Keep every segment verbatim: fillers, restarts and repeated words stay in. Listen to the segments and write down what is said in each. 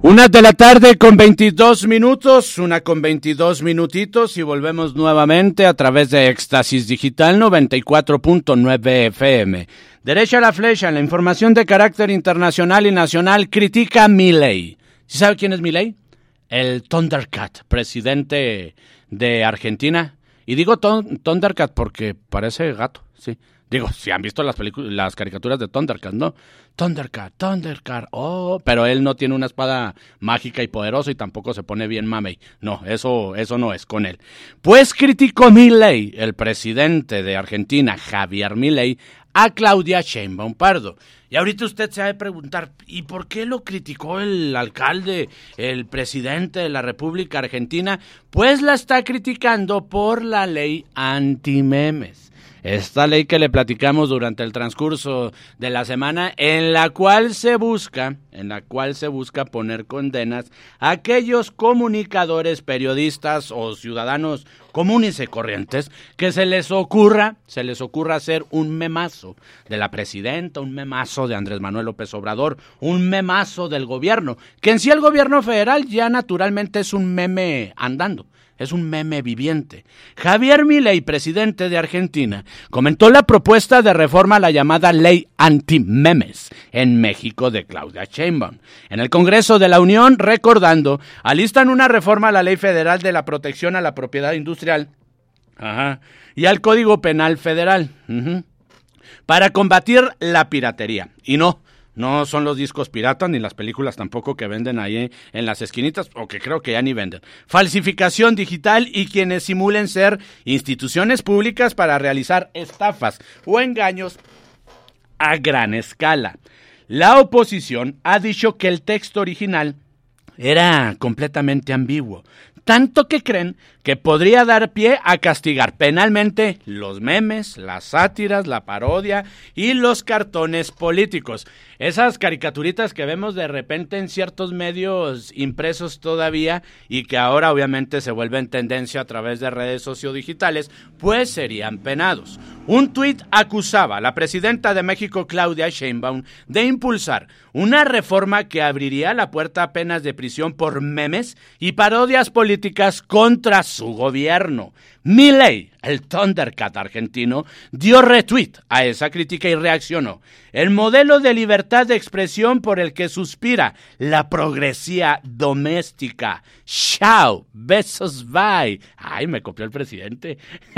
Una de la tarde con veintidós minutos, una con veintidós minutitos y volvemos nuevamente a través de Éxtasis Digital noventa y cuatro punto nueve F M. Derecha a la flecha, la información de carácter internacional y nacional critica a Milei. ¿Sí sabe quién es Milei? El Thundercat, presidente de Argentina. Y digo ton, Thundercat porque parece gato, sí. Digo, si han visto las películas, las caricaturas de Thundercat, ¿no? Thundercat, Thundercat, oh, pero él no tiene una espada mágica y poderosa y tampoco se pone bien mamey. No, eso, eso no es con él. Pues criticó Milei, el presidente de Argentina, Javier Milei, a Claudia Sheinbaum Pardo. Y ahorita usted se ha de preguntar, ¿y por qué lo criticó el alcalde, el presidente de la República Argentina? Pues la está criticando por la ley antimemes. Esta ley que le platicamos durante el transcurso de la semana, en la cual se busca, en la cual se busca poner condenas a aquellos comunicadores, periodistas o ciudadanos comunes y corrientes que se les ocurra, se les ocurra hacer un memazo de la presidenta, un memazo de Andrés Manuel López Obrador, un memazo del gobierno, que en sí el gobierno federal ya naturalmente es un meme andando. Es un meme viviente. Javier Milei, presidente de Argentina, comentó la propuesta de reforma a la llamada Ley Antimemes en México de Claudia Sheinbaum. En el Congreso de la Unión, recordando, alistan una reforma a la Ley Federal de la Protección a la Propiedad Industrial ajá, y al Código Penal Federal uh-huh, para combatir la piratería. Y no, no son los discos piratas ni las películas tampoco que venden ahí en las esquinitas, o que creo que ya ni venden. Falsificación digital y quienes simulen ser instituciones públicas para realizar estafas o engaños a gran escala. La oposición ha dicho que el texto original era completamente ambiguo, tanto que creen que podría dar pie a castigar penalmente los memes, las sátiras, la parodia y los cartones políticos. Esas caricaturitas que vemos de repente en ciertos medios impresos todavía y que ahora obviamente se vuelven tendencia a través de redes sociodigitales, pues serían penados. Un tuit acusaba a la presidenta de México, Claudia Sheinbaum, de impulsar una reforma que abriría la puerta a penas de prisión por memes y parodias políticas contra su gobierno. Milei, el Thundercat argentino, dio retweet a esa crítica y reaccionó. El modelo de libertad de expresión por el que suspira la progresía doméstica. Chao, besos, bye. Ay, me copió el presidente.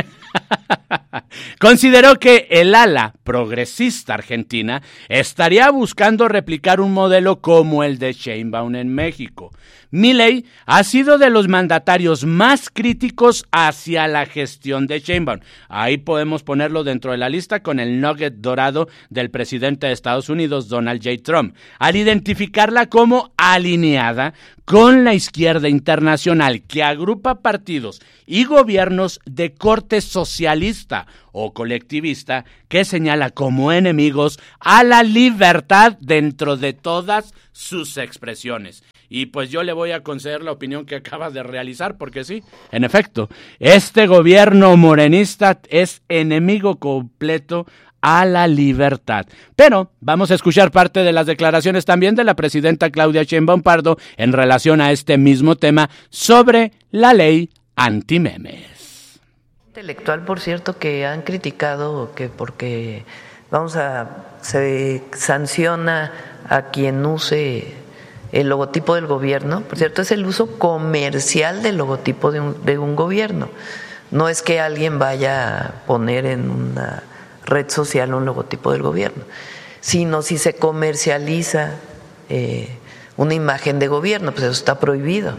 Consideró que el ala progresista argentina estaría buscando replicar un modelo como el de Sheinbaum en México. Milei ha sido de los mandatarios más críticos hacia la gestión de Sheinbaum. Ahí podemos ponerlo dentro de la lista con el nugget dorado del presidente de Estados Unidos, Donald J. Trump, al identificarla como alineada con la izquierda internacional que agrupa partidos y gobiernos de corte socialista o colectivista que señala como enemigos a la libertad dentro de todas sus expresiones. Y pues yo le voy a conceder la opinión que acaba de realizar, porque sí, en efecto, este gobierno morenista es enemigo completo a la libertad. Pero vamos a escuchar parte de las declaraciones también de la presidenta Claudia Sheinbaum Pardo en relación a este mismo tema sobre la ley antimemes. Intelectual, por cierto, que han criticado que porque vamos a se sanciona a quien use el logotipo del gobierno, por cierto, es el uso comercial del logotipo de un, de un gobierno. No es que alguien vaya a poner en una red social un logotipo del gobierno, sino si se comercializa eh, una imagen de gobierno, pues eso está prohibido.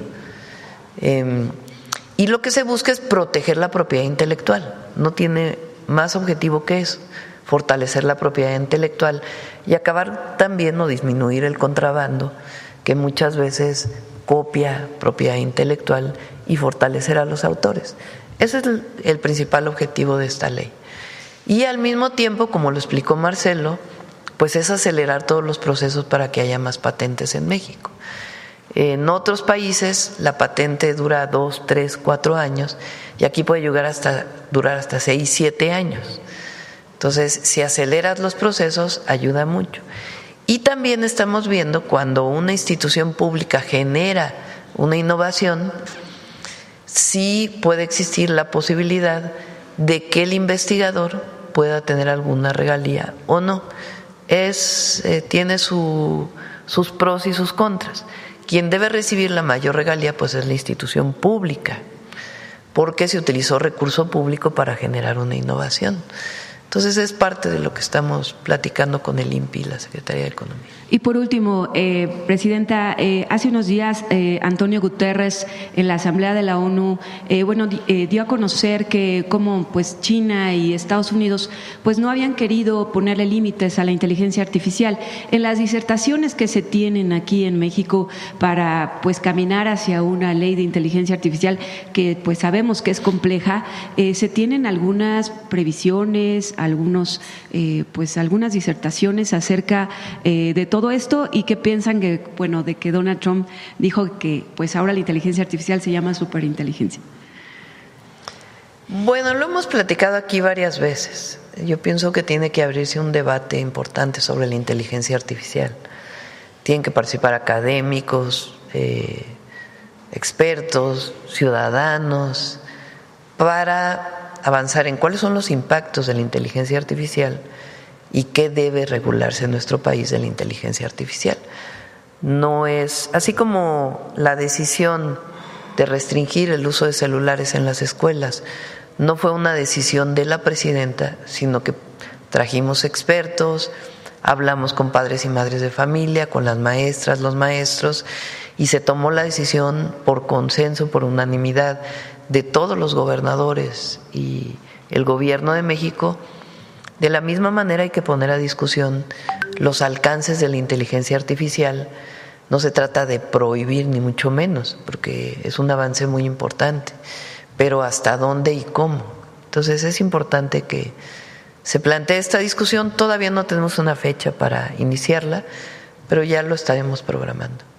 Eh, y lo que se busca es proteger la propiedad intelectual, no tiene más objetivo que eso, fortalecer la propiedad intelectual y acabar también o disminuir el contrabando que muchas veces copia propiedad intelectual y fortalecer a los autores. Ese es el, el principal objetivo de esta ley. Y al mismo tiempo, como lo explicó Marcelo, pues es acelerar todos los procesos para que haya más patentes en México. En otros países la patente dura dos, tres, cuatro años y aquí puede llegar hasta, durar hasta seis, siete años. Entonces, si aceleras los procesos, ayuda mucho. Y también estamos viendo cuando una institución pública genera una innovación, sí puede existir la posibilidad de que el investigador pueda tener alguna regalía o no. Es, eh, tiene su, sus pros y sus contras. Quien debe recibir la mayor regalía pues es la institución pública, porque se utilizó recurso público para generar una innovación. Entonces es parte de lo que estamos platicando con el I N P I y la Secretaría de Economía. Y por último, eh, Presidenta, eh, hace unos días eh, Antonio Guterres en la Asamblea de la ONU, eh, bueno, eh, dio a conocer que como pues China y Estados Unidos pues no habían querido ponerle límites a la inteligencia artificial. En las disertaciones que se tienen aquí en México para pues caminar hacia una ley de inteligencia artificial que pues sabemos que es compleja, eh, se tienen algunas previsiones, algunos eh, pues algunas disertaciones acerca eh, de todo esto y que piensan que, bueno, de que Donald Trump dijo que pues ahora la inteligencia artificial se llama superinteligencia. Bueno, lo hemos platicado aquí varias veces. Yo pienso que tiene que abrirse un debate importante sobre la inteligencia artificial. Tienen que participar académicos, eh, expertos, ciudadanos, para avanzar en cuáles son los impactos de la inteligencia artificial y qué debe regularse en nuestro país de la inteligencia artificial. No es, así como la decisión de restringir el uso de celulares en las escuelas no fue una decisión de la presidenta, sino que trajimos expertos, hablamos con padres y madres de familia, con las maestras, los maestros, y se tomó la decisión por consenso, por unanimidad de todos los gobernadores y el gobierno de México. De la misma manera hay que poner a discusión los alcances de la inteligencia artificial. No se trata de prohibir ni mucho menos, porque es un avance muy importante, pero hasta dónde y cómo. Entonces es importante que se plantee esta discusión. Todavía no tenemos una fecha para iniciarla, pero ya lo estaremos programando.